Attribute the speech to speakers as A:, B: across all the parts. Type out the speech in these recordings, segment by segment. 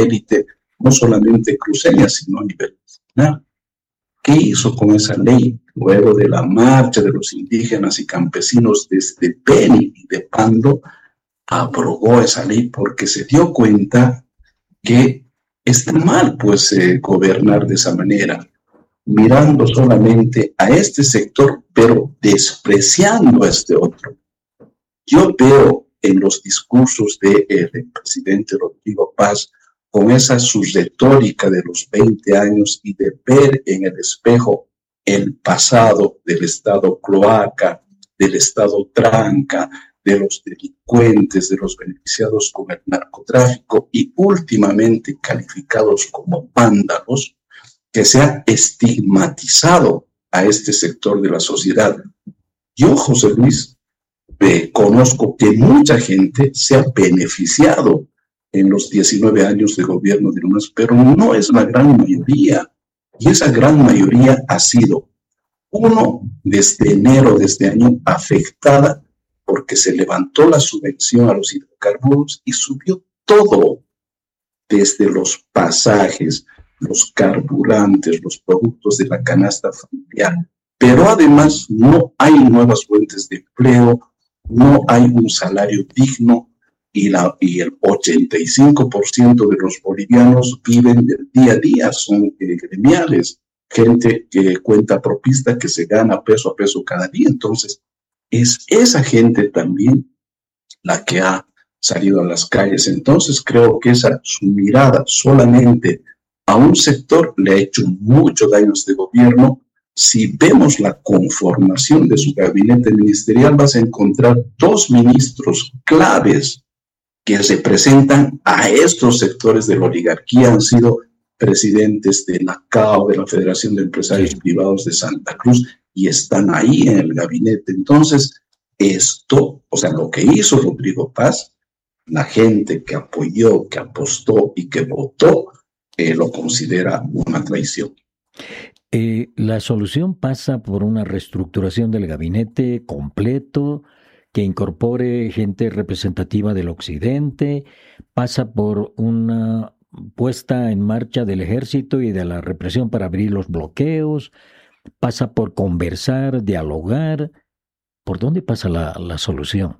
A: élite, no solamente cruceña, sino a nivel nacional. ¿Qué hizo con esa ley? Luego de la marcha de los indígenas y campesinos desde Beni y de Pando, abrogó esa ley porque se dio cuenta que está mal, pues, gobernar de esa manera, mirando solamente a este sector, pero despreciando a este otro. Yo veo en los discursos del presidente Rodrigo Paz, con esa su retórica de los 20 años y de ver en el espejo el pasado del Estado cloaca, del Estado tranca, de los delincuentes, de los beneficiados con el narcotráfico y últimamente calificados como vándalos, que se ha estigmatizado a este sector de la sociedad. Yo, José Luis, conozco que mucha gente se ha beneficiado en los 19 años de gobierno de Luna, pero no es la gran mayoría. Y esa gran mayoría ha sido, uno, desde enero de este año, afectada porque se levantó la subvención a los hidrocarburos y subió todo, desde los pasajes, los carburantes, los productos de la canasta familiar. Pero además no hay nuevas fuentes de empleo, no hay un salario digno y el 85% de los bolivianos viven del día a día, son gremiales, gente que cuenta propista que se gana peso a peso cada día. Entonces, es esa gente también la que ha salido a las calles. Entonces, creo que su mirada solamente a un sector le ha hecho mucho daño a este gobierno. Si vemos la conformación de su gabinete ministerial, vas a encontrar 2 ministros claves que representan a estos sectores de la oligarquía. Han sido presidentes de la CAO, de la Federación de Empresarios Privados de Santa Cruz, y están ahí en el gabinete. Entonces, esto, o sea, lo que hizo Rodrigo Paz, la gente que apoyó, que apostó y que votó, lo considera una traición.
B: La solución pasa por una reestructuración del gabinete completo, que incorpore gente representativa del occidente, pasa por una puesta en marcha del ejército y de la represión para abrir los bloqueos, pasa por conversar, dialogar. ¿Por dónde pasa la solución?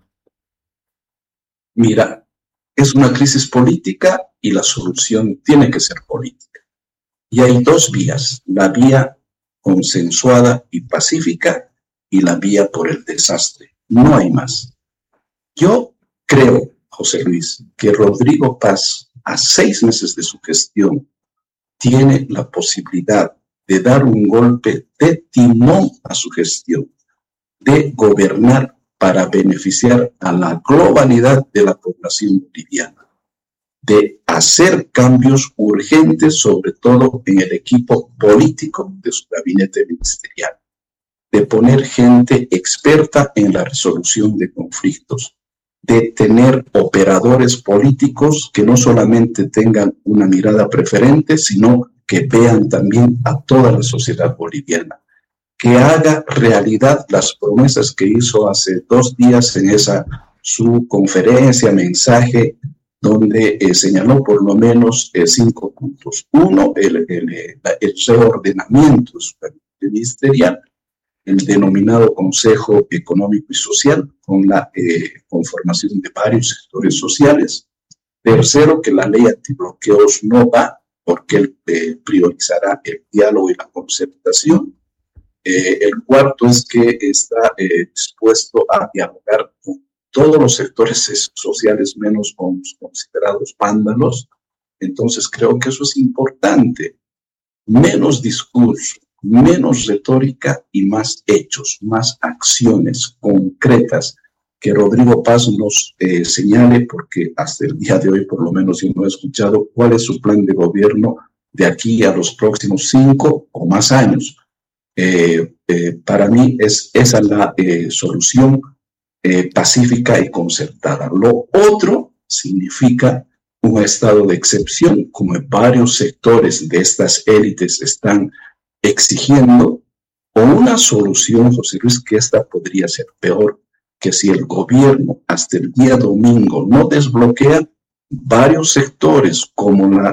A: Mira, es una crisis política y la solución tiene que ser política. Y hay 2 vías, la vía consensuada y pacífica y la vía por el desastre. No hay más. Yo creo, José Luis, que Rodrigo Paz, a 6 meses de su gestión, tiene la posibilidad de dar un golpe de timón a su gestión, de gobernar para beneficiar a la globalidad de la población boliviana, de hacer cambios urgentes, sobre todo en el equipo político de su gabinete ministerial, de poner gente experta en la resolución de conflictos, de tener operadores políticos que no solamente tengan una mirada preferente, sino que vean también a toda la sociedad boliviana, que haga realidad las promesas que hizo hace 2 días en su conferencia, mensaje, donde señaló por lo menos 5 puntos. Uno, el reordenamiento ministerial, el denominado Consejo Económico y Social, con la conformación de varios sectores sociales. Tercero, que la ley antibloqueos no va, porque él priorizará el diálogo y la concertación. El cuarto es que está dispuesto a dialogar con todos los sectores sociales menos con los considerados vándalos. Entonces creo que eso es importante. Menos discurso, menos retórica y más hechos, más acciones concretas que Rodrigo Paz nos señale, porque hasta el día de hoy por lo menos yo no he escuchado cuál es su plan de gobierno de aquí a los próximos 5 o más años. Para mí es esa la solución pacífica y concertada. Lo otro significa un estado de excepción, como varios sectores de estas élites están exigiendo, o una solución, José Luis, que esta podría ser peor, que si el gobierno hasta el día domingo no desbloquea varios sectores como